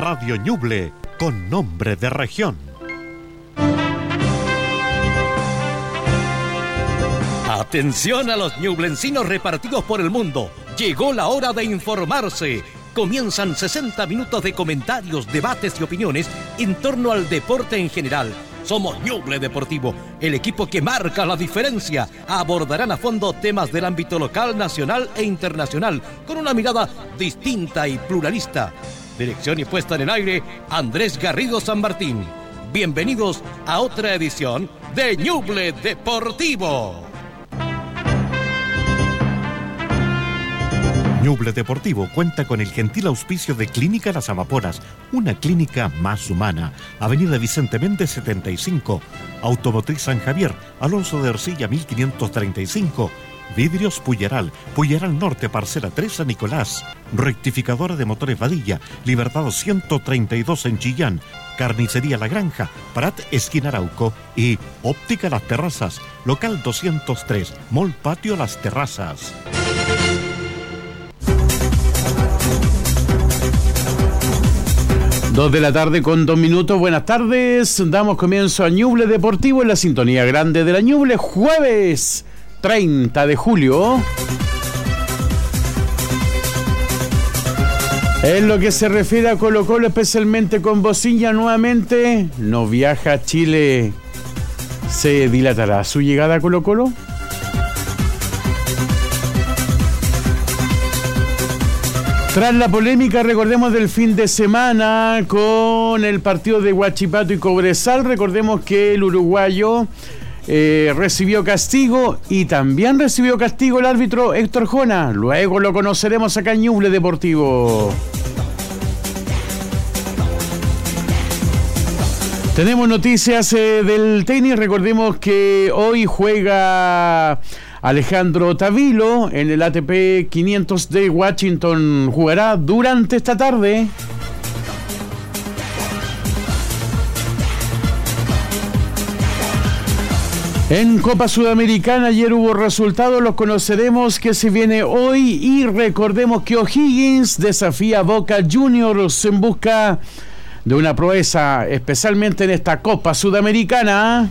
Radio Ñuble, con nombre de región. Atención a los ñublencinos repartidos por el mundo. Llegó la hora de informarse. Comienzan 60 minutos de comentarios, debates y opiniones en torno al deporte en general. Somos Ñuble Deportivo, el equipo que marca la diferencia. Abordarán a fondo temas del ámbito local, nacional e internacional, con una mirada distinta y pluralista. Dirección y puesta en el aire, Andrés Garrido San Martín. Bienvenidos a otra edición de Ñuble Deportivo. Ñuble Deportivo cuenta con el gentil auspicio de Clínica Las Amapolas, una clínica más humana. Avenida Vicente Méndez 75, Automotriz San Javier, Alonso de Ercilla 1535, Vidrios Puyeral, Puyeral Norte, Parcela 3 San Nicolás, Rectificadora de Motores Vadilla, Libertad 132 en Chillán, Carnicería La Granja, Prat esquina Arauco y Óptica Las Terrazas, local 203, Mall Patio Las Terrazas. 2 de la tarde con 2 minutos, buenas tardes, damos comienzo a Ñuble Deportivo en la sintonía grande de la Ñuble, jueves 30 de julio. En lo que se refiere a Colo-Colo, especialmente con Bocilla nuevamente, no viaja a Chile, ¿se dilatará su llegada a Colo-Colo? Tras la polémica, recordemos, del fin de semana con el partido de Huachipato y Cobresal, recordemos que el uruguayo recibió castigo y también recibió castigo el árbitro Héctor Jona. Luego lo conoceremos acá en Ñuble Deportivo. Tenemos noticias del tenis, recordemos que hoy juega Alejandro Tavilo en el ATP 500 de Washington. Jugará durante esta tarde. En Copa Sudamericana ayer hubo resultados, los conoceremos que se viene hoy, y recordemos que O'Higgins desafía a Boca Juniors en busca de una proeza, especialmente en esta Copa Sudamericana.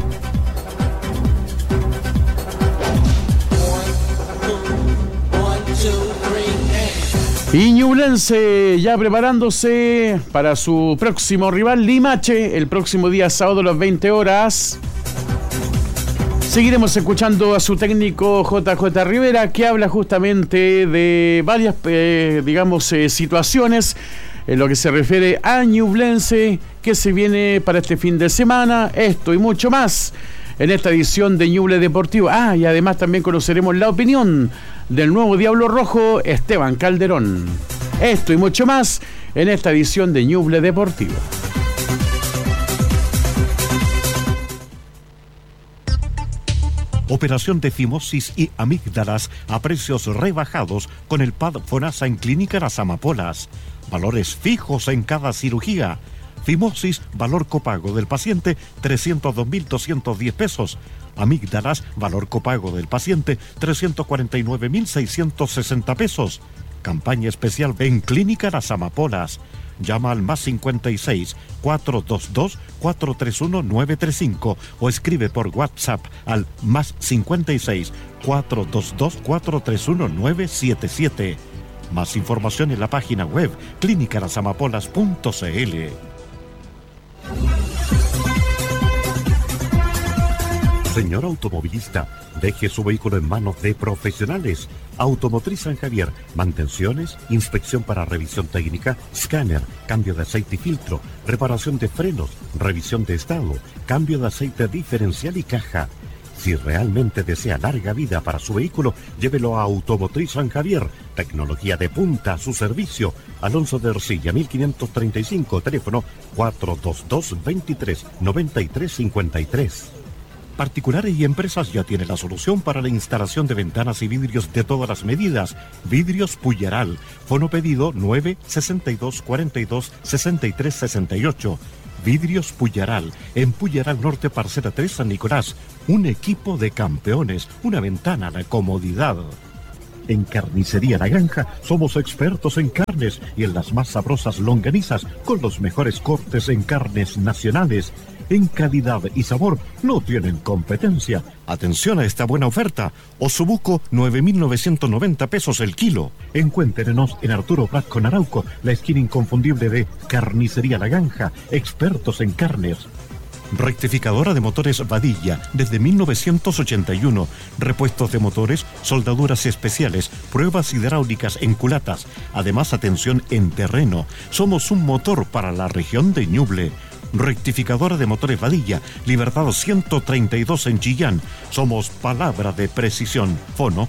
Y Ñublense ya preparándose para su próximo rival, Limache, el próximo día sábado a las 20 horas. Seguiremos escuchando a su técnico JJ Rivera, que habla justamente de varias, situaciones en lo que se refiere a Ñublense, que se viene para este fin de semana. Esto y mucho más en esta edición de Ñuble Deportivo. Y además también conoceremos la opinión del nuevo Diablo Rojo, Esteban Calderón. Esto y mucho más en esta edición de Ñuble Deportivo. Operación de fimosis y amígdalas a precios rebajados con el PAD FONASA en Clínica Las Amapolas. Valores fijos en cada cirugía. Fimosis, valor copago del paciente, 302.210 pesos. Amígdalas, valor copago del paciente, 349.660 pesos. Campaña especial en Clínica Las Amapolas. Llama al más 56 422 431 935 o escribe por WhatsApp al más 56 422 431 977. Más información en la página web clinicalasamapolas.cl. Señor automovilista, deje su vehículo en manos de profesionales. Automotriz San Javier, mantenciones, inspección para revisión técnica, escáner, cambio de aceite y filtro, reparación de frenos, revisión de estado, cambio de aceite diferencial y caja. Si realmente desea larga vida para su vehículo, llévelo a Automotriz San Javier. Tecnología de punta a su servicio. Alonso de Ercilla, 1535, teléfono 422-23-9353. Particulares y empresas ya tienen la solución para la instalación de ventanas y vidrios de todas las medidas. Vidrios Puyeral. Fono pedido 962426368. Vidrios Puyeral, en Puyeral Norte, Parcela 3 San Nicolás. Un equipo de campeones, una ventana a la comodidad. En Carnicería La Granja somos expertos en carnes y en las más sabrosas longanizas con los mejores cortes en carnes nacionales. En calidad y sabor no tienen competencia. Atención a esta buena oferta. Osobuco, 9.990 pesos el kilo. Encuéntrenos en Arturo Prat con Arauco, la esquina inconfundible de Carnicería La Granja, expertos en carnes. Rectificadora de motores Vadilla, desde 1981. Repuestos de motores, soldaduras especiales, pruebas hidráulicas en culatas. Además, atención en terreno. Somos un motor para la región de Ñuble. Rectificadora de motores Vadilla, Libertad 132 en Chillán. Somos palabra de precisión. Fono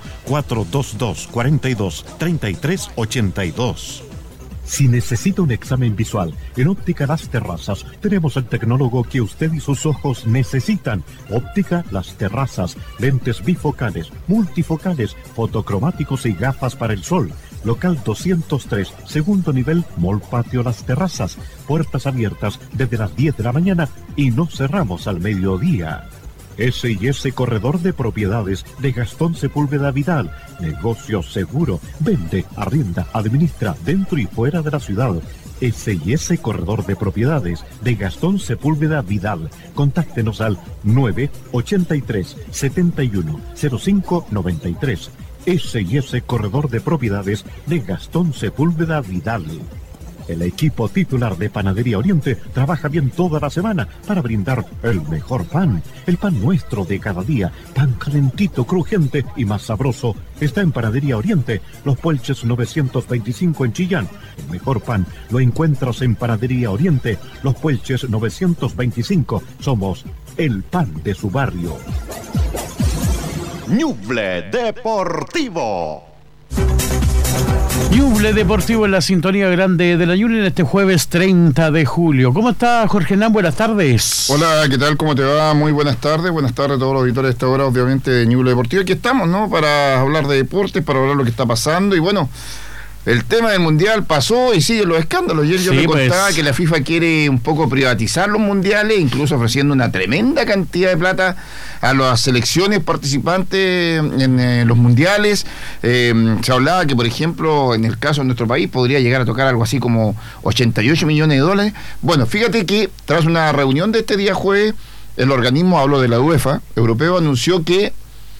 422-42-3382. Si necesita un examen visual, en Óptica Las Terrazas tenemos el tecnólogo que usted y sus ojos necesitan. Óptica Las Terrazas, lentes bifocales, multifocales, fotocromáticos y gafas para el sol. Local 203, segundo nivel, Mall Patio Las Terrazas. Puertas abiertas desde las 10 de la mañana y no cerramos al mediodía. S&S Corredor de Propiedades de Gastón Sepúlveda Vidal. Negocio seguro. Vende, arrienda, administra dentro y fuera de la ciudad. S&S Corredor de Propiedades de Gastón Sepúlveda Vidal. Contáctenos al 983 71 05 93. S&S Corredor de Propiedades de Gastón Sepúlveda Vidal. El equipo titular de Panadería Oriente trabaja bien toda la semana para brindar el mejor pan. El pan nuestro de cada día, pan calentito, crujiente y más sabroso, está en Panadería Oriente, Los Puelches 925 en Chillán. El mejor pan lo encuentras en Panadería Oriente, Los Puelches 925. Somos el pan de su barrio. Ñuble Deportivo. Ñuble Deportivo en la sintonía grande de la Ñuble en este jueves 30 de julio. ¿Cómo está, Jorge Hernán? Buenas tardes. Hola, ¿qué tal? ¿Cómo te va? Muy buenas tardes a todos los auditores de esta hora, obviamente, de Ñuble Deportivo. Aquí estamos, ¿no? Para hablar de deportes, para hablar de lo que está pasando y bueno... El tema del Mundial pasó y siguen los escándalos. Ayer yo me contaba que la FIFA quiere un poco privatizar los mundiales, incluso ofreciendo una tremenda cantidad de plata a las selecciones participantes en los mundiales. Se hablaba que, por ejemplo, en el caso de nuestro país podría llegar a tocar algo así como 88 millones de dólares. Bueno, fíjate que tras una reunión de este día jueves, el organismo, hablo de la UEFA, europeo, anunció que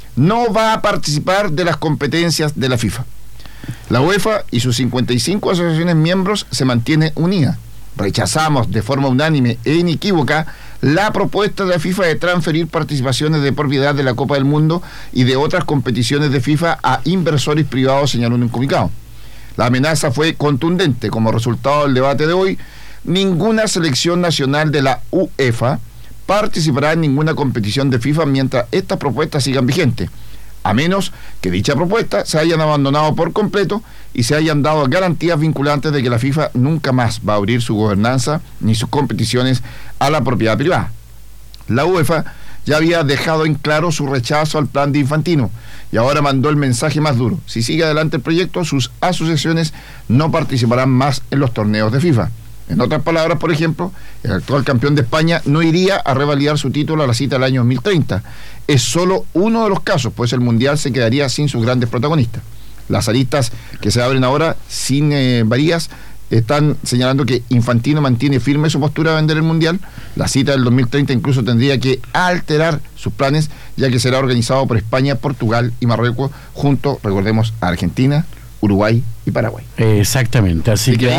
no va a participar de las competencias de la FIFA. La UEFA y sus 55 asociaciones miembros se mantienen unidas. Rechazamos de forma unánime e inequívoca la propuesta de la FIFA de transferir participaciones de propiedad de la Copa del Mundo y de otras competiciones de FIFA a inversores privados, señaló en un comunicado. La amenaza fue contundente. Como resultado del debate de hoy, ninguna selección nacional de la UEFA participará en ninguna competición de FIFA mientras estas propuestas sigan vigentes, a menos que dicha propuesta se hayan abandonado por completo y se hayan dado garantías vinculantes de que la FIFA nunca más va a abrir su gobernanza ni sus competiciones a la propiedad privada. La UEFA ya había dejado en claro su rechazo al plan de Infantino y ahora mandó el mensaje más duro. Si sigue adelante el proyecto, sus asociaciones no participarán más en los torneos de FIFA. En otras palabras, por ejemplo, el actual campeón de España no iría a revalidar su título a la cita del año 2030. Es solo uno de los casos, pues el Mundial se quedaría sin sus grandes protagonistas. Las aristas que se abren ahora, sin varías, están señalando que Infantino mantiene firme su postura de vender el Mundial. La cita del 2030 incluso tendría que alterar sus planes, ya que será organizado por España, Portugal y Marruecos, junto, recordemos, a Argentina, Uruguay y Paraguay. Exactamente, así que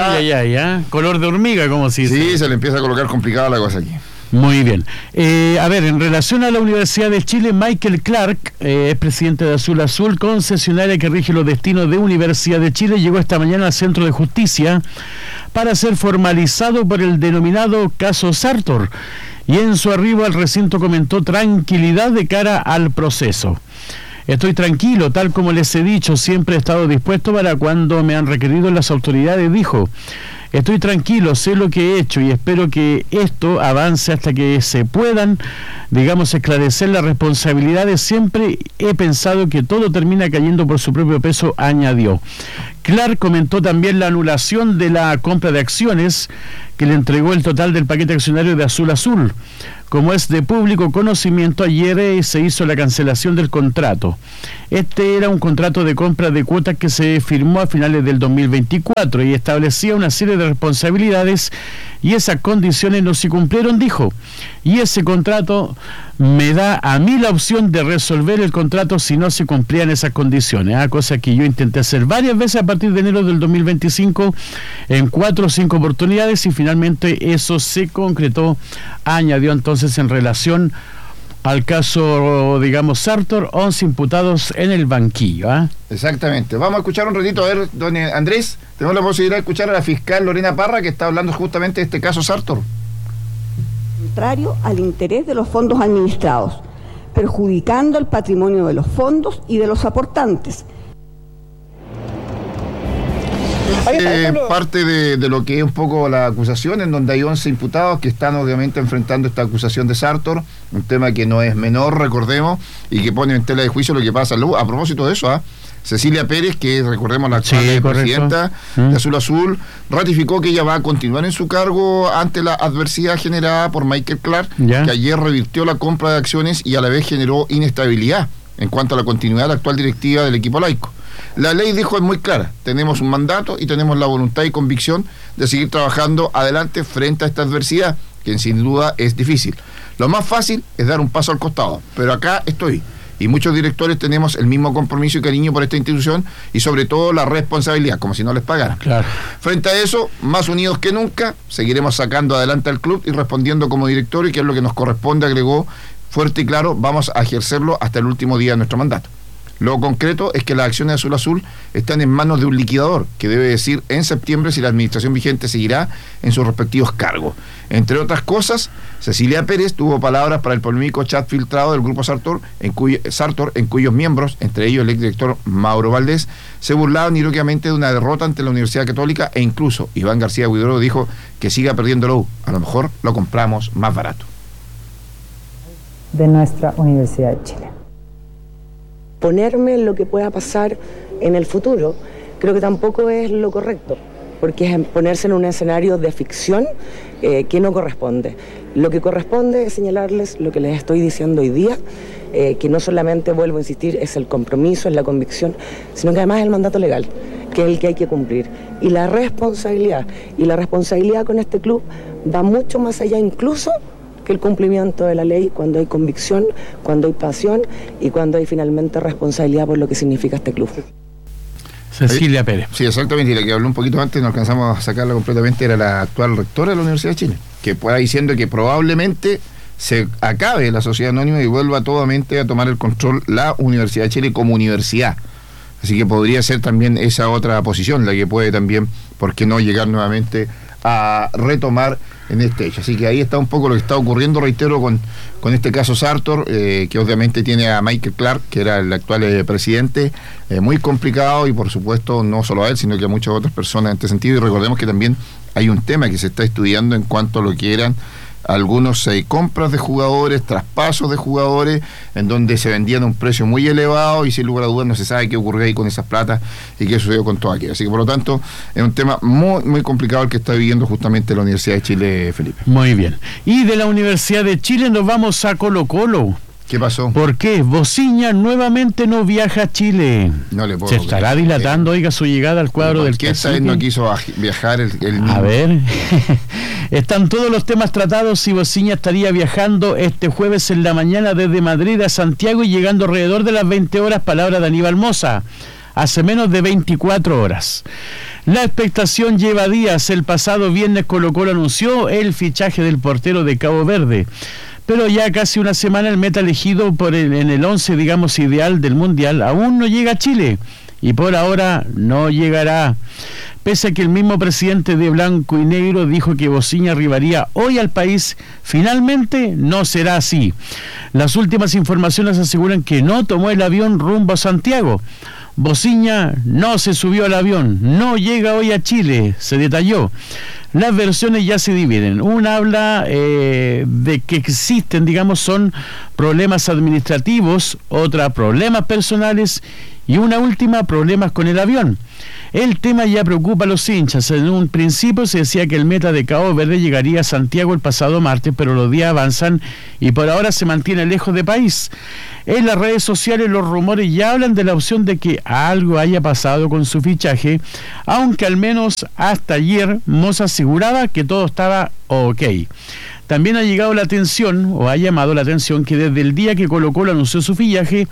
ya. Color de hormiga, como si sí, se le empieza a colocar complicada la cosa aquí. Muy bien. A ver, en relación a la Universidad de Chile, Michael Clark, es presidente de Azul Azul, concesionaria que rige los destinos de Universidad de Chile, llegó esta mañana al Centro de Justicia para ser formalizado por el denominado caso Sartor, y en su arribo al recinto comentó tranquilidad de cara al proceso. Estoy tranquilo, tal como les he dicho, siempre he estado dispuesto para cuando me han requerido las autoridades, dijo. Estoy tranquilo, sé lo que he hecho y espero que esto avance hasta que se puedan, esclarecer las responsabilidades. Siempre he pensado que todo termina cayendo por su propio peso, añadió. Clark comentó también la anulación de la compra de acciones que le entregó el total del paquete accionario de Azul Azul. Como es de público conocimiento, ayer se hizo la cancelación del contrato. Este era un contrato de compra de cuotas que se firmó a finales del 2024 y establecía una serie de responsabilidades y esas condiciones no se cumplieron, dijo. Y ese contrato me da a mí la opción de resolver el contrato si no se cumplían esas condiciones, cosa que yo intenté hacer varias veces a partir de enero del 2025 en 4 o 5 oportunidades y finalmente eso se concretó, añadió entonces en relación al caso, digamos, Sartor, 11 imputados en el banquillo. Exactamente. Vamos a escuchar un ratito, a ver, don Andrés, tenemos la posibilidad de escuchar a la fiscal Lorena Parra, que está hablando justamente de este caso Sartor. Contrario al interés de los fondos administrados, perjudicando el patrimonio de los fondos y de los aportantes. Parte de lo que es un poco la acusación, en donde hay 11 imputados que están obviamente enfrentando esta acusación de Sartor, un tema que no es menor, recordemos, y que pone en tela de juicio lo que pasa. A propósito de eso, Cecilia Pérez, que recordemos la actual presidenta de Azul Azul, ratificó que ella va a continuar en su cargo ante la adversidad generada por Michael Clark, que ayer revirtió la compra de acciones y a la vez generó inestabilidad en cuanto a la continuidad de la actual directiva del equipo laico. La ley, dijo, es muy clara: tenemos un mandato y tenemos la voluntad y convicción de seguir trabajando adelante frente a esta adversidad, que sin duda es difícil. Lo más fácil es dar un paso al costado, pero acá estoy. Y muchos directores tenemos el mismo compromiso y cariño por esta institución y sobre todo la responsabilidad, como si no les pagaran. Claro. Frente a eso, más unidos que nunca, seguiremos sacando adelante al club y respondiendo como directorio, y que es lo que nos corresponde, agregó fuerte y claro, vamos a ejercerlo hasta el último día de nuestro mandato. Lo concreto es que las acciones de Azul Azul están en manos de un liquidador, que debe decir en septiembre si la administración vigente seguirá en sus respectivos cargos. Entre otras cosas, Cecilia Pérez tuvo palabras para el polémico chat filtrado del grupo Sartor, en cuyos miembros, entre ellos el exdirector Mauro Valdés, se burlaban irónicamente de una derrota ante la Universidad Católica, e incluso Iván García Huidoro dijo que siga perdiéndolo, a lo mejor lo compramos más barato. De nuestra Universidad de Chile. Ponerme en lo que pueda pasar en el futuro, creo que tampoco es lo correcto, porque es ponerse en un escenario de ficción que no corresponde. Lo que corresponde es señalarles lo que les estoy diciendo hoy día, que no solamente, vuelvo a insistir, es el compromiso, es la convicción, sino que además es el mandato legal, que es el que hay que cumplir. Y la responsabilidad con este club va mucho más allá incluso que el cumplimiento de la ley, cuando hay convicción, cuando hay pasión y cuando hay finalmente responsabilidad por lo que significa este club. Cecilia Pérez. Sí, exactamente, y la que habló un poquito antes, no alcanzamos a sacarla completamente, era la actual rectora de la Universidad de Chile, que pueda diciendo que probablemente se acabe la sociedad anónima y vuelva totalmente a tomar el control la Universidad de Chile como universidad. Así que podría ser también esa otra posición la que puede también, ¿por qué no llegar nuevamente a retomar en este hecho? Así que ahí está un poco lo que está ocurriendo, reitero, con este caso Sartor, que obviamente tiene a Michael Clark, que era el actual presidente, muy complicado, y por supuesto no solo a él, sino que a muchas otras personas en este sentido. Y recordemos que también hay un tema que se está estudiando en cuanto a lo que eran algunos compras de jugadores, traspasos de jugadores, en donde se vendían a un precio muy elevado y sin lugar a dudas no se sabe qué ocurrió ahí con esas platas y qué sucedió con todo aquello. Así que por lo tanto es un tema muy, muy complicado el que está viviendo justamente la Universidad de Chile, Felipe. Muy bien. Y de la Universidad de Chile nos vamos a Colo-Colo. ¿Qué pasó? ¿Por qué? Bociña nuevamente no viaja a Chile. No le puedo Se estará dilatando, oiga, su llegada al cuadro del cacique. ¿Qué no quiso viajar el A ver, están todos los temas tratados y Bociña estaría viajando este jueves en la mañana desde Madrid a Santiago y llegando alrededor de las 20 horas, palabra de Aníbal Mosa. Hace menos de 24 horas. La expectación lleva días. El pasado viernes Colo-Colo anunció el fichaje del portero de Cabo Verde. Pero ya casi una semana el meta elegido en el 11, digamos, ideal del Mundial aún no llega a Chile y por ahora no llegará. Pese a que el mismo presidente de Blanco y Negro dijo que Bociña arribaría hoy al país, finalmente no será así. Las últimas informaciones aseguran que no tomó el avión rumbo a Santiago. Bociña no se subió al avión, no llega hoy a Chile, se detalló. Las versiones ya se dividen. Una habla de que existen, digamos, son problemas administrativos, otra problemas personales Y una última, problemas con el avión. El tema ya preocupa a los hinchas. En un principio se decía que el Meta de Cabo Verde llegaría a Santiago el pasado martes, pero los días avanzan y por ahora se mantiene lejos de país. En las redes sociales los rumores ya hablan de la opción de que algo haya pasado con su fichaje, aunque al menos hasta ayer Moza aseguraba que todo estaba ok. También ha llegado la atención, o ha llamado la atención, que desde el día que Colo-Colo anunció su fichaje,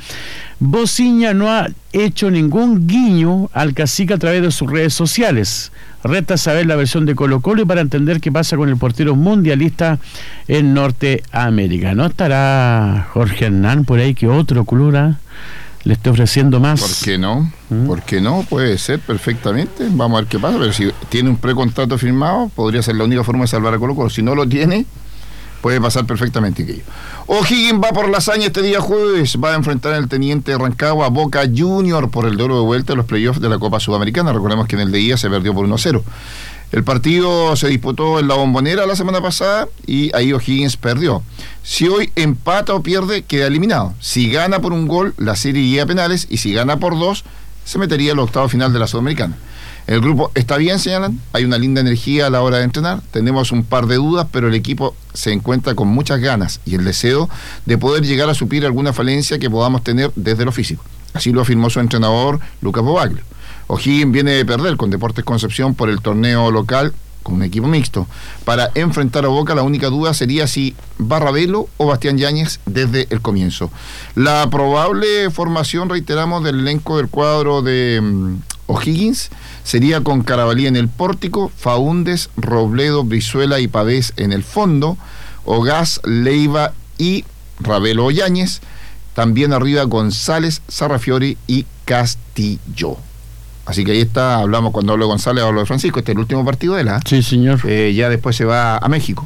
Bociña no ha hecho ningún guiño al cacique a través de sus redes sociales. Resta saber la versión de Colo-Colo y para entender qué pasa con el portero mundialista en Norteamérica. ¿No estará Jorge Hernán por ahí que otro club le esté ofreciendo más? ¿Por qué no? ¿Por qué no? Puede ser perfectamente. Vamos a ver qué pasa, pero si tiene un precontrato firmado, podría ser la única forma de salvar a Colo-Colo. Si no lo tiene, puede pasar perfectamente aquello. O'Higgins va por la hazaña este día jueves. Va a enfrentar al Teniente de Rancagua a Boca Junior por el duelo de vuelta de los playoffs de la Copa Sudamericana. Recordemos que en el de ida se perdió por 1-0. El partido se disputó en la Bombonera la semana pasada y ahí O'Higgins perdió. Si hoy empata o pierde, queda eliminado. Si gana por un gol, la serie iría a penales, y si gana por 2, se metería al octavo final de la Sudamericana. El grupo está bien, señalan, hay una linda energía a la hora de entrenar, tenemos un par de dudas, pero el equipo se encuentra con muchas ganas y el deseo de poder llegar a suplir alguna falencia que podamos tener desde lo físico. Así lo afirmó su entrenador, Lucas Bobaglio. O'Higgins viene de perder con Deportes Concepción por el torneo local con un equipo mixto. Para enfrentar a Boca, la única duda sería si va Ravelo o Bastián Yáñez desde el comienzo. La probable formación, reiteramos, del elenco del cuadro de O'Higgins sería con Carabalí en el pórtico, Faúndes, Robledo, Brizuela y Pavés en el fondo, Ogaz, Leiva y Ravelo Yáñez. También arriba González, Sarrafiori y Castillo. Así que ahí está, hablamos, cuando hablo de González, hablo de Francisco, este es el último partido de él. Sí, señor. Ya después se va a México.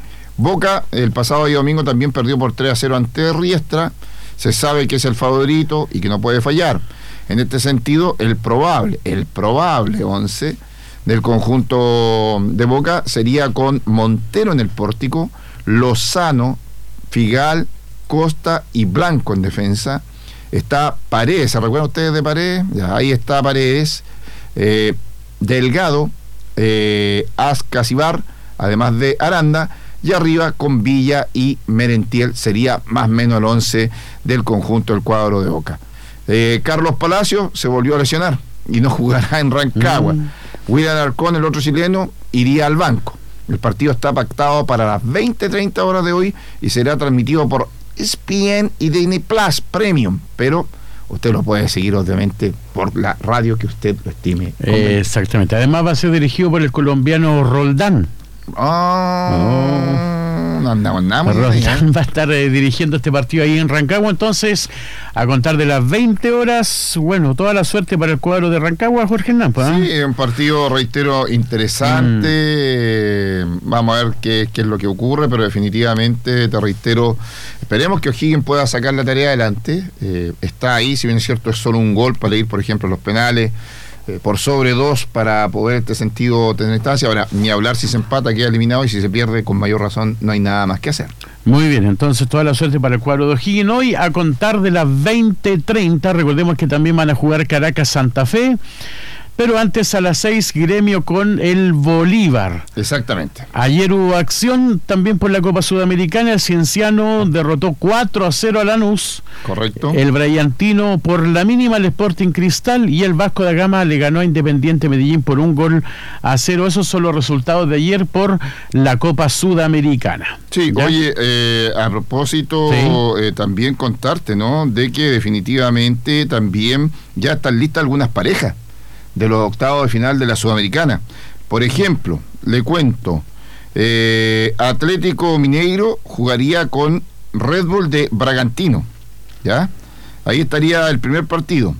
Boca, el pasado día domingo también perdió por 3-0 ante Riestra. Se sabe que es el favorito y que no puede fallar. En este sentido, el probable 11 del conjunto de Boca sería con Montero en el pórtico, Lozano, Figal, Costa y Blanco en defensa. Está Paredes, ¿se recuerdan ustedes de Paredes? Ya, ahí está Paredes, Delgado, Ascasibar, además de Aranda, y arriba con Villa y Merentiel sería más o menos el 11 del conjunto del cuadro de Boca. Carlos Palacio se volvió a lesionar y no jugará en Rancagua. William Arcón, el otro chileno, iría al banco. El partido está pactado para las 20:30 horas de hoy y será transmitido por ESPN y Disney Plus Premium, pero usted lo puede seguir obviamente por la radio que usted lo estime. Exactamente, además va a ser dirigido por el colombiano Roldán. Roldán va a estar dirigiendo este partido ahí en Rancagua. Entonces, a contar de las 20 horas, bueno, toda la suerte para el cuadro de Rancagua, Jorge Hernán. Sí, un partido, reitero, interesante. Vamos a ver qué es lo que ocurre, pero definitivamente, te reitero, esperemos que O'Higgins pueda sacar la tarea adelante. Está ahí, si bien es cierto, es solo un gol para ir, por ejemplo, a los penales. Por sobre 2 para poder, en este sentido, tener instancia. Ahora, ni hablar, si se empata queda eliminado, y si se pierde, con mayor razón no hay nada más que hacer. Muy bien, entonces toda la suerte para el cuadro de O'Higgins. Hoy, a contar de las 20:30, recordemos que también van a jugar Caracas Santa Fe, pero antes a las 6 Gremio con el Bolívar. Exactamente. Ayer hubo acción también por la Copa Sudamericana. El Cienciano derrotó 4-0 a Lanús. Correcto. El Brayantino por la mínima al Sporting Cristal, y el Vasco da Gama le ganó a Independiente Medellín por 1-0. Esos son los resultados de ayer por la Copa Sudamericana. Sí, ¿ya? Oye, a propósito, sí, también contarte, ¿no?, de que definitivamente también ya están listas algunas parejas de los octavos de final de la Sudamericana. Por ejemplo, le cuento, Atlético Mineiro jugaría con Red Bull de Bragantino, ¿ya? Ahí estaría el primer partido.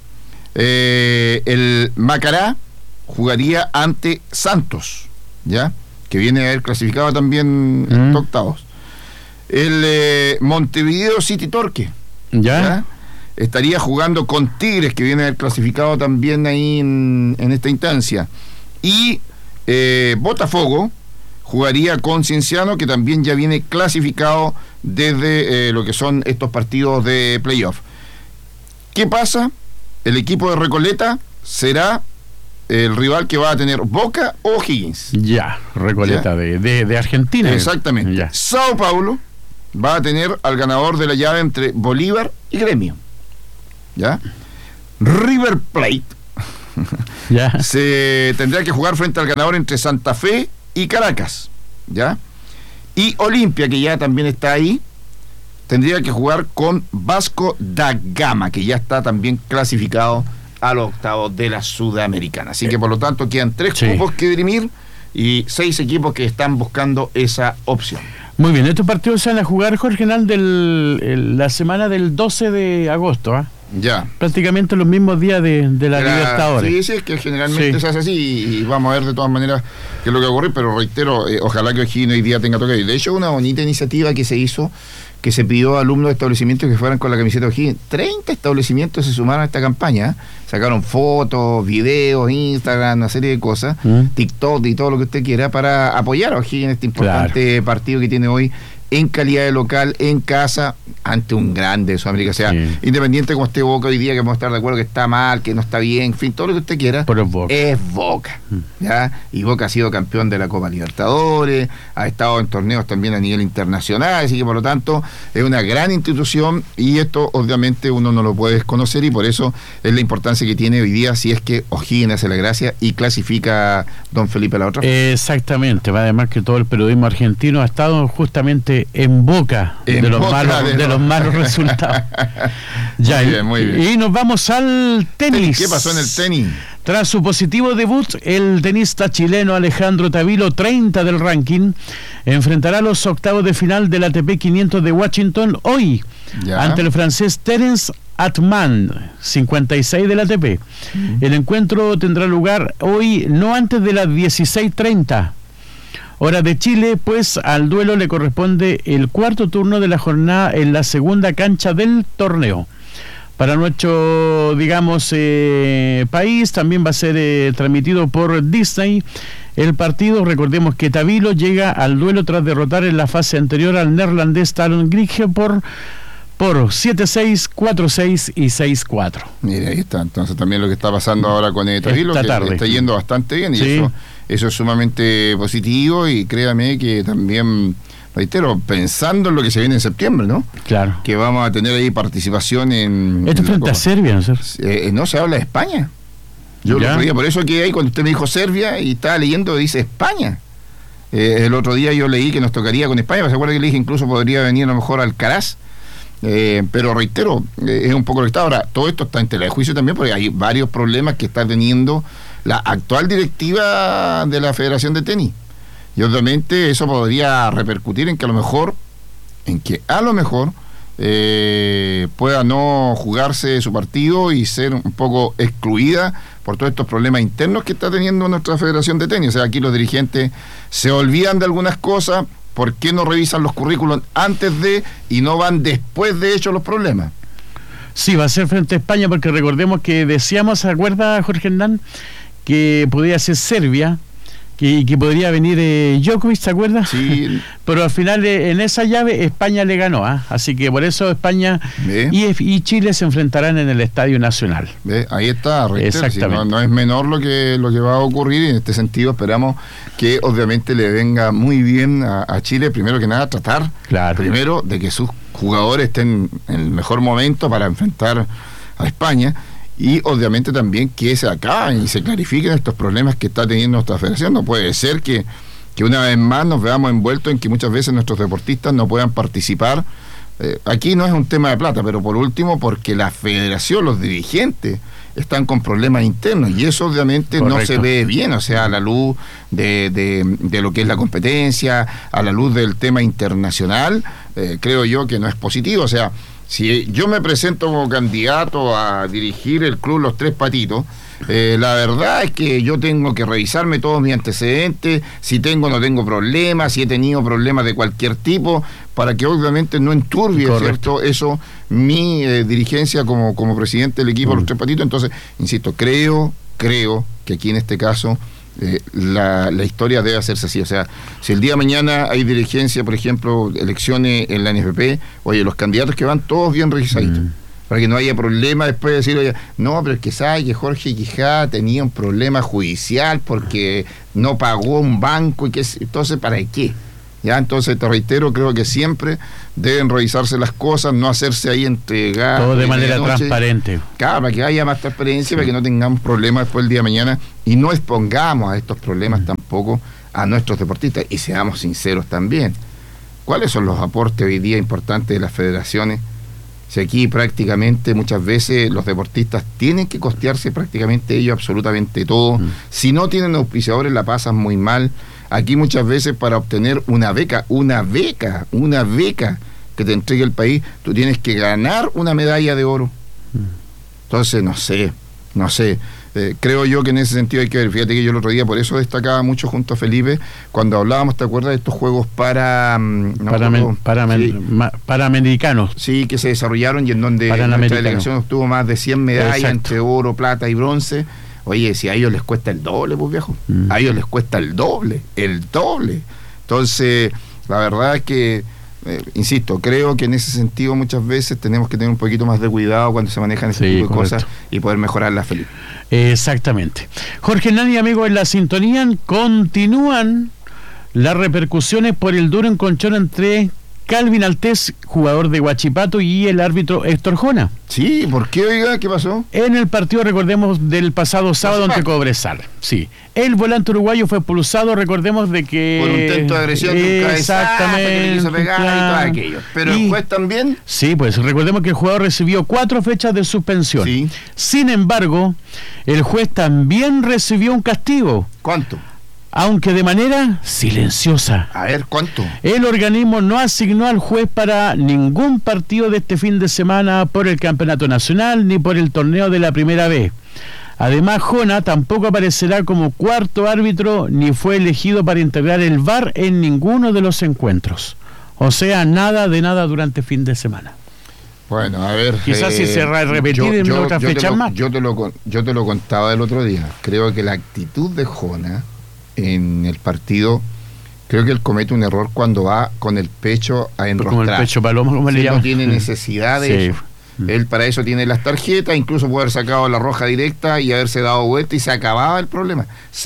El Macará jugaría ante Santos, ¿ya?, que viene a haber clasificado también en octavos. El Montevideo City Torque, ¿ya?, estaría jugando con Tigres, que viene a haber clasificado también ahí en esta instancia. Y Botafogo jugaría con Cienciano, que también ya viene clasificado desde lo que son estos partidos de playoff. ¿Qué pasa? el equipo de Recoleta será el rival que va a tener Boca o O'Higgins. Ya, Recoleta de Argentina. Exactamente. Ya. Sao Paulo va a tener al ganador de la llave entre Bolívar y Gremio. ¿Ya? River Plate Ya. se tendrá que jugar frente al ganador entre Santa Fe y Caracas. ¿Ya? Y Olimpia, que ya también está ahí, tendría que jugar con Vasco da Gama, que ya está también clasificado a los octavos de la Sudamericana. Así que por lo tanto quedan 3 cupos que dirimir y 6 equipos que están buscando esa opción. Muy bien, estos partidos se van a jugar, Jorge Hernández, la semana del 12 de agosto, ¿ah? Ya. Prácticamente los mismos días de la Libertadores. Sí, es que generalmente se hace así y vamos a ver de todas maneras qué es lo que ocurre, pero reitero, ojalá que O'Higgins hoy día tenga toque. De hecho, una bonita iniciativa que se hizo, que se pidió a alumnos de establecimientos que fueran con la camiseta de O'Higgins. 30 establecimientos se sumaron a esta campaña, sacaron fotos, videos, Instagram, una serie de cosas, TikTok y todo lo que usted quiera para apoyar a O'Higgins en este importante partido que tiene hoy en calidad de local, en casa, ante un grande de Sudamérica. O sea, independiente como esté Boca hoy día, que vamos a estar de acuerdo que está mal, que no está bien, en fin, todo lo que usted quiera, pero es Boca. ¿Ya? Y Boca ha sido campeón de la Copa Libertadores, ha estado en torneos también a nivel internacional, así que por lo tanto es una gran institución y esto obviamente uno no lo puede desconocer y por eso es la importancia que tiene hoy día si es que O'Higgins hace la gracia y clasifica don Felipe a la otra. Exactamente, además que todo el periodismo argentino ha estado justamente en boca de los malos resultados. Ya, muy bien. Y nos vamos al tenis. ¿Qué pasó en el tenis? Tras su positivo debut, el tenista chileno Alejandro Tavilo, 30 del ranking, enfrentará los octavos de final del ATP 500 de Washington hoy, ante el francés Terence Atman, 56 del ATP. El encuentro tendrá lugar hoy, no antes de las 16:30. Hora de Chile, pues al duelo le corresponde el cuarto turno de la jornada en la segunda cancha del torneo. Para nuestro, digamos, país también va a ser transmitido por Disney el partido. Recordemos que Tavilo llega al duelo tras derrotar en la fase anterior al neerlandés Talon Grigge por 7-6, 4-6 y 6-4. Mira, ahí está. Entonces también lo que está pasando ahora con Tavilo, que está yendo bastante bien y eso es sumamente positivo y créame que también, reitero, pensando en lo que se viene en septiembre, ¿no? Claro. Que vamos a tener ahí participación en... Esto frente a Serbia, ¿no? No, se habla de España. Yo lo creía, por eso que ahí cuando usted me dijo Serbia y estaba leyendo, dice España. El otro día yo leí que nos tocaría con España, ¿se acuerda que le dije incluso podría venir a lo mejor Alcaraz? Pero reitero, es un poco lo que está ahora. Todo esto está en tela de juicio también porque hay varios problemas que está teniendo la actual directiva de la Federación de Tenis y obviamente eso podría repercutir en que a lo mejor pueda no jugarse su partido y ser un poco excluida por todos estos problemas internos que está teniendo nuestra Federación de Tenis. O sea, aquí los dirigentes se olvidan de algunas cosas. ¿Por qué no revisan los currículos antes de y no van después de hechos los problemas? Sí, va a ser frente a España porque recordemos que decíamos, ¿se acuerda Jorge Hernán? Que podría ser Serbia, que podría venir Djokovic, ¿se acuerda? Sí. Pero al final en esa llave España le ganó, así que por eso España y Chile se enfrentarán en el Estadio Nacional. Ahí está, exactamente. No es menor lo que va a ocurrir y en este sentido esperamos que obviamente le venga muy bien a Chile, primero que nada tratar primero de que sus jugadores estén en el mejor momento para enfrentar a España. Y obviamente también que se acaben y se clarifiquen estos problemas que está teniendo nuestra federación. No puede ser que una vez más nos veamos envueltos en que muchas veces nuestros deportistas no puedan participar. Aquí no es un tema de plata, pero por último porque la federación, los dirigentes están con problemas internos y eso obviamente no se ve bien, o sea, a la luz de lo que es la competencia, a la luz del tema internacional, creo yo que no es positivo. O sea, si yo me presento como candidato a dirigir el club Los Tres Patitos, la verdad es que yo tengo que revisarme todos mis antecedentes, si tengo o no tengo problemas, si he tenido problemas de cualquier tipo, para que obviamente no enturbie, ¿cierto? Eso, mi dirigencia como presidente del equipo Los Tres Patitos. Entonces, insisto, creo que aquí en este caso la historia debe hacerse así. O sea, si el día de mañana hay dirigencia, por ejemplo, elecciones en la NFP, oye, los candidatos que van todos bien revisaditos. para que no haya problema después de decir, oye, no, pero es que sabe que Jorge Quijada tenía un problema judicial porque no pagó un banco y que entonces ¿para qué? Ya, entonces te reitero, creo que siempre deben revisarse las cosas, no hacerse ahí entregar todo de manera transparente. Claro, para que haya más transparencia, para que no tengamos problemas después del día de mañana y no expongamos a estos problemas tampoco a nuestros deportistas. Y seamos sinceros también, ¿cuáles son los aportes hoy día importantes de las federaciones? Si aquí prácticamente muchas veces los deportistas tienen que costearse prácticamente ellos absolutamente todo. Si no tienen auspiciadores la pasan muy mal. Aquí muchas veces para obtener una beca que te entregue el país, tú tienes que ganar una medalla de oro. Entonces, no sé. Creo yo que en ese sentido hay que ver. Fíjate que yo el otro día por eso destacaba mucho junto a Felipe cuando hablábamos, ¿te acuerdas de estos juegos paramericanos? Sí, que se desarrollaron y en donde nuestra delegación obtuvo más de 100 medallas. Exacto. Entre oro, plata y bronce. Oye, si a ellos les cuesta el doble, pues viejo, a ellos les cuesta el doble. Entonces, la verdad es que insisto, creo que en ese sentido muchas veces tenemos que tener un poquito más de cuidado cuando se manejan ese tipo de cosas y poder mejorarlas, Felipe. Exactamente. Jorge Hernán y amigos en la sintonía, continúan las repercusiones por el duro encontrón entre Calvin Altés, jugador de Huachipato, y el árbitro Héctor Jona. Sí, ¿por qué, oiga? ¿Qué pasó? En el partido, recordemos, del pasado sábado ante Cobresal. Sí. El volante uruguayo fue expulsado, recordemos de que... por un intento de agresión de un cabezazo que le quiso pegar y todo aquello. Pero el juez también... Sí, pues recordemos que el jugador recibió 4 fechas de suspensión. Sí. Sin embargo, el juez también recibió un castigo. ¿Cuánto? Aunque de manera silenciosa. A ver, ¿cuánto? El organismo no asignó al juez para ningún partido de este fin de semana por el Campeonato Nacional ni por el torneo de la Primera B. Además, Jona tampoco aparecerá como cuarto árbitro ni fue elegido para integrar el VAR en ninguno de los encuentros. O sea, nada de nada durante fin de semana. Bueno, a ver... Quizás si se repetir en otras fechas más. Yo te lo contaba el otro día. Creo que la actitud de Jona en el partido, creo que él comete un error cuando va con el pecho a enrostrar. Como el pecho paloma, como le llaman. No tiene necesidad de eso. Él para eso tiene las tarjetas, incluso puede haber sacado la roja directa y haberse dado vuelta y se acababa el problema.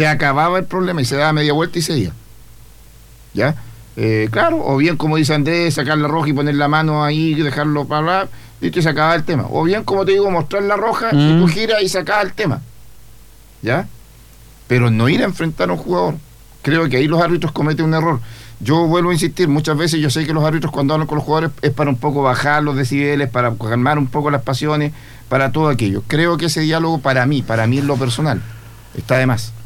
Y se daba media vuelta y se iba. ¿Ya? Claro, o bien como dice Andrés, sacar la roja y poner la mano ahí y dejarlo para hablar, y se acaba el tema. O bien, como te digo, mostrar la roja y tú giras y sacas el tema. ¿Ya? Pero no ir a enfrentar a un jugador. Creo que ahí los árbitros cometen un error. Yo vuelvo a insistir, muchas veces yo sé que los árbitros cuando hablan con los jugadores es para un poco bajar los decibeles, para calmar un poco las pasiones, para todo aquello. Creo que ese diálogo para mí en lo personal, está de más.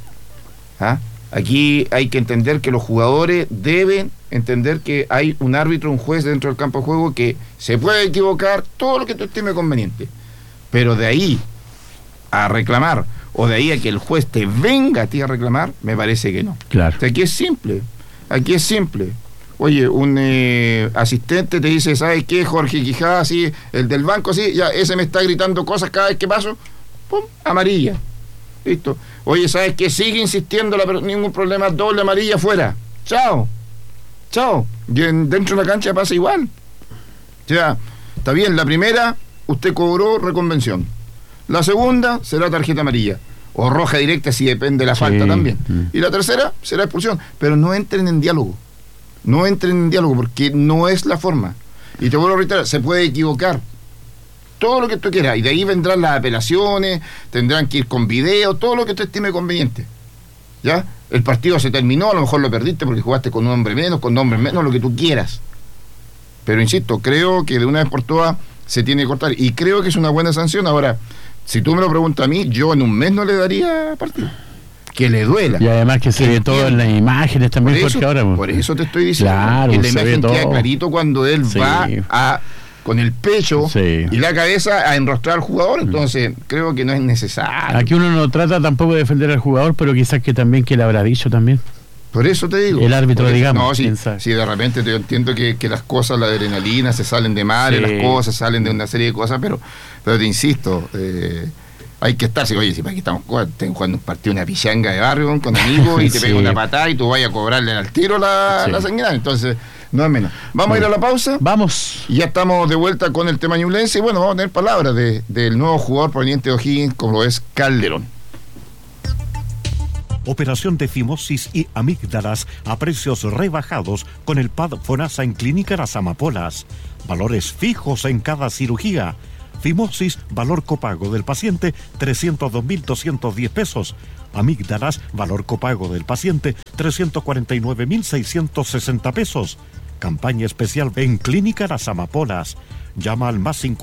Aquí hay que entender que los jugadores deben entender que hay un árbitro, un juez dentro del campo de juego que se puede equivocar todo lo que tú estime conveniente. Pero de ahí a reclamar, o de ahí a que el juez te venga a ti a reclamar, me parece que no. Claro. O sea, aquí es simple. Oye, un asistente te dice, ¿sabes qué? Jorge Quijada, sí, el del banco, sí, ya, ese me está gritando cosas cada vez que paso, ¡pum!, amarilla. Listo. Oye, ¿sabes qué? Sigue insistiendo, ningún problema, doble amarilla fuera. Chao. Y dentro de la cancha pasa igual. O sea, está bien, la primera, usted cobró reconvención. La segunda será tarjeta amarilla. O roja directa si depende de la falta también. Y la tercera será expulsión. Pero no entren en diálogo. Porque no es la forma. Y te vuelvo a reiterar, se puede equivocar. Todo lo que tú quieras. Y de ahí vendrán las apelaciones, tendrán que ir con video, todo lo que tú estime conveniente. ¿Ya? El partido se terminó, a lo mejor lo perdiste porque jugaste con un hombre menos, con 2 hombres menos, lo que tú quieras. Pero insisto, creo que de una vez por todas se tiene que cortar. Y creo que es una buena sanción. Ahora, si tú me lo preguntas a mí, yo en un mes no le daría partido. Que le duela. Y además que se ve todo en las imágenes también. Por eso te estoy diciendo. Claro, que la imagen queda clarito cuando él va con el pecho y la cabeza a enrostrar al jugador. Entonces, creo que no es necesario. Aquí uno no trata tampoco de defender al jugador, pero quizás que también que le habrá dicho también. Por eso te digo. El árbitro, digamos. No, si de repente te entiendo que las cosas, la adrenalina, se salen de madre, las cosas salen de una serie de cosas, pero te insisto, hay que estar, oye, si para aquí estamos jugando un partido, una pichanga de barrio con amigos y te pega una patada y tú vayas a cobrarle al tiro la sanguinaria, entonces no es menos. Vamos a ir a la pausa. Vamos. Y ya estamos de vuelta con el tema ñublense y bueno, vamos a tener palabras del nuevo jugador proveniente de O'Higgins, como lo es Calderón. Operación de fimosis y amígdalas a precios rebajados con el PAD FONASA en Clínica Las Amapolas. Valores fijos en cada cirugía. Fimosis, valor copago del paciente, 302.210 pesos. Amígdalas, valor copago del paciente, 349.660 pesos. Campaña especial en Clínica Las Amapolas. Llama al +50.